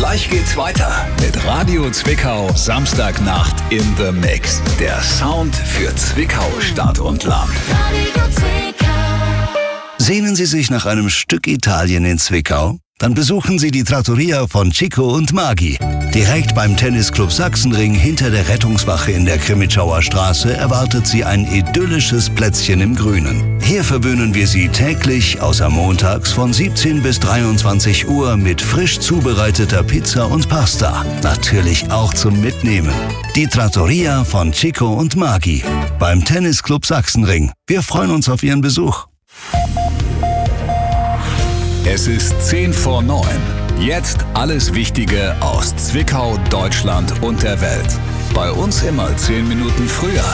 Gleich geht's weiter mit Radio Zwickau Samstagnacht in the Mix. Der Sound für Zwickau, Stadt und Land. Radio Zwickau. Sehnen Sie sich nach einem Stück Italien in Zwickau? Dann besuchen Sie die Trattoria von Chico und Magi. Direkt beim Tennisclub Sachsenring hinter der Rettungswache in der Krimitschauer Straße erwartet Sie ein idyllisches Plätzchen im Grünen. Hier verwöhnen wir Sie täglich, außer montags, von 17 bis 23 Uhr mit frisch zubereiteter Pizza und Pasta. Natürlich auch zum Mitnehmen. Die Trattoria von Chico und Magi beim Tennisclub Sachsenring. Wir freuen uns auf Ihren Besuch. Es ist 8:50. Jetzt alles Wichtige aus Zwickau, Deutschland und der Welt. Bei uns immer 10 Minuten früher.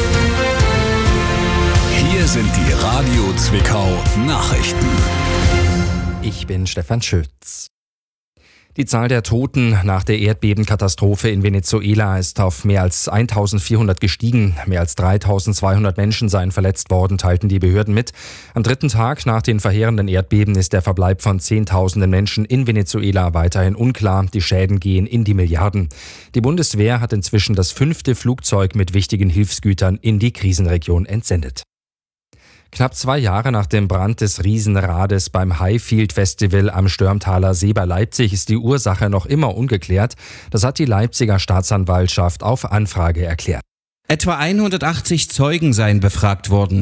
Hier sind die Radio Zwickau Nachrichten. Ich bin Stefan Schütz. Die Zahl der Toten nach der Erdbebenkatastrophe in Venezuela ist auf mehr als 1400 gestiegen. Mehr als 3200 Menschen seien verletzt worden, teilten die Behörden mit. Am dritten Tag nach den verheerenden Erdbeben ist der Verbleib von Zehntausenden Menschen in Venezuela weiterhin unklar. Die Schäden gehen in die Milliarden. Die Bundeswehr hat inzwischen das 5. Flugzeug mit wichtigen Hilfsgütern in die Krisenregion entsendet. Knapp 2 Jahre nach dem Brand des Riesenrades beim Highfield Festival am Störmtaler See bei Leipzig ist die Ursache noch immer ungeklärt. Das hat die Leipziger Staatsanwaltschaft auf Anfrage erklärt. Etwa 180 Zeugen seien befragt worden.